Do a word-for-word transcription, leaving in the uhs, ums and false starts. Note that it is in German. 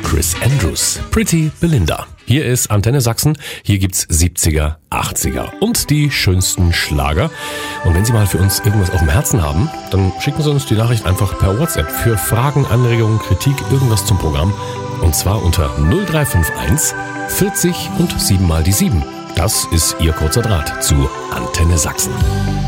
Chris Andrews, Pretty Belinda. Hier ist Antenne Sachsen, hier gibt's siebziger, achtziger und die schönsten Schlager. Und wenn Sie mal für uns irgendwas auf dem Herzen haben, dann schicken Sie uns die Nachricht einfach per WhatsApp für Fragen, Anregungen, Kritik, irgendwas zum Programm. Und zwar unter null drei fünf eins vierzig und sieben mal die sieben. Das ist Ihr kurzer Draht zu Antenne Sachsen.